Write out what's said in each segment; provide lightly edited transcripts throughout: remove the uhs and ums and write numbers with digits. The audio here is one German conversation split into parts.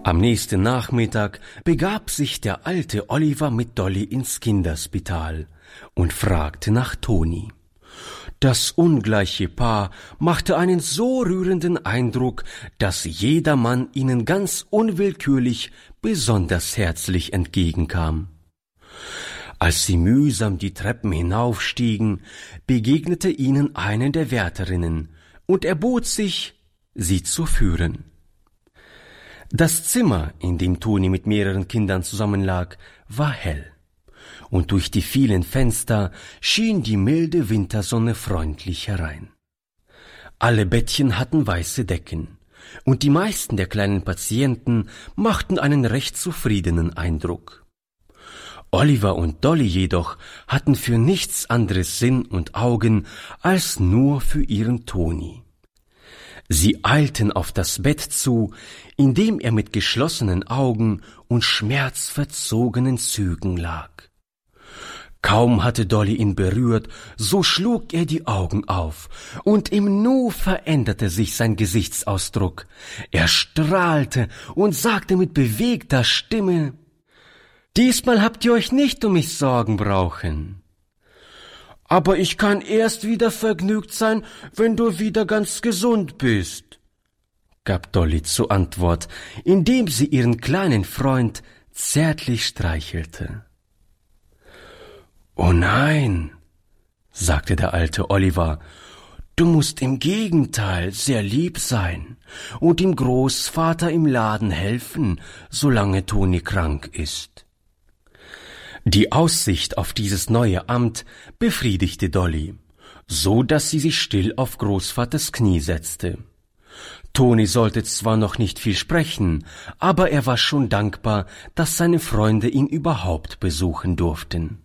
Am nächsten Nachmittag begab sich der alte Oliver mit Dolly ins Kinderspital und fragte nach Toni. Das ungleiche Paar machte einen so rührenden Eindruck, dass jedermann ihnen ganz unwillkürlich besonders herzlich entgegenkam. Als sie mühsam die Treppen hinaufstiegen, begegnete ihnen eine der Wärterinnen und erbot sich, sie zu führen. Das Zimmer, in dem Toni mit mehreren Kindern zusammenlag, war hell, und durch die vielen Fenster schien die milde Wintersonne freundlich herein. Alle Bettchen hatten weiße Decken, und die meisten der kleinen Patienten machten einen recht zufriedenen Eindruck. Oliver und Dolly jedoch hatten für nichts anderes Sinn und Augen als nur für ihren Toni. Sie eilten auf das Bett zu, in dem er mit geschlossenen Augen und schmerzverzogenen Zügen lag. Kaum hatte Dolly ihn berührt, so schlug er die Augen auf, und im Nu veränderte sich sein Gesichtsausdruck. Er strahlte und sagte mit bewegter Stimme: »Diesmal habt ihr euch nicht um mich Sorgen brauchen. Aber ich kann erst wieder vergnügt sein, wenn du wieder ganz gesund bist«, gab Dolly zur Antwort, indem sie ihren kleinen Freund zärtlich streichelte. »Oh nein«, sagte der alte Oliver, »du musst im Gegenteil sehr lieb sein und dem Großvater im Laden helfen, solange Toni krank ist.« Die Aussicht auf dieses neue Amt befriedigte Dolly, so dass sie sich still auf Großvaters Knie setzte. Toni sollte zwar noch nicht viel sprechen, aber er war schon dankbar, dass seine Freunde ihn überhaupt besuchen durften.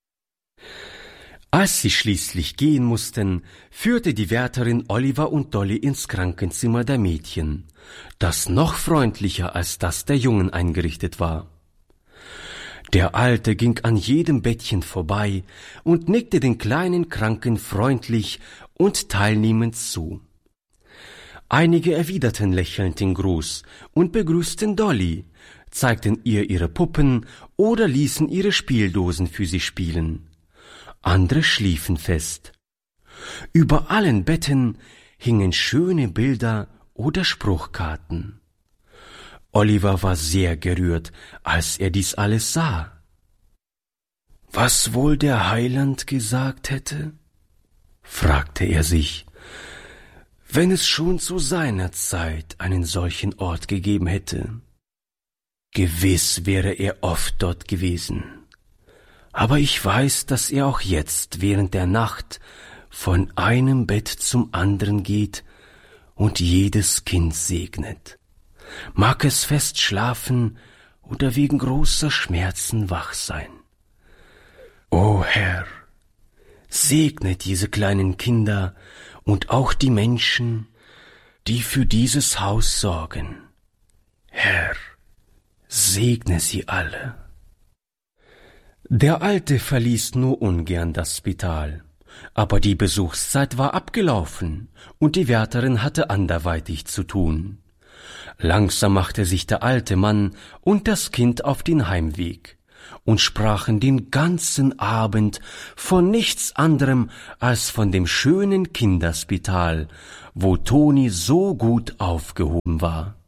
Als sie schließlich gehen mussten, führte die Wärterin Oliver und Dolly ins Krankenzimmer der Mädchen, das noch freundlicher als das der Jungen eingerichtet war. Der Alte ging an jedem Bettchen vorbei und nickte den kleinen Kranken freundlich und teilnehmend zu. Einige erwiderten lächelnd den Gruß und begrüßten Dolly, zeigten ihr ihre Puppen oder ließen ihre Spieldosen für sie spielen. Andere schliefen fest. Über allen Betten hingen schöne Bilder oder Spruchkarten. Oliver war sehr gerührt, als er dies alles sah. Was wohl der Heiland gesagt hätte? Fragte er sich, wenn es schon zu seiner Zeit einen solchen Ort gegeben hätte. Gewiss wäre er oft dort gewesen. Aber ich weiß, dass er auch jetzt während der Nacht von einem Bett zum anderen geht und jedes Kind segnet. Mag es fest schlafen oder wegen großer Schmerzen wach sein. O Herr, segne diese kleinen Kinder und auch die Menschen, die für dieses Haus sorgen. Herr, segne sie alle. Der Alte verließ nur ungern das Spital, aber die Besuchszeit war abgelaufen und die Wärterin hatte anderweitig zu tun. Langsam machte sich der alte Mann und das Kind auf den Heimweg und sprachen den ganzen Abend von nichts anderem als von dem schönen Kinderspital, wo Toni so gut aufgehoben war.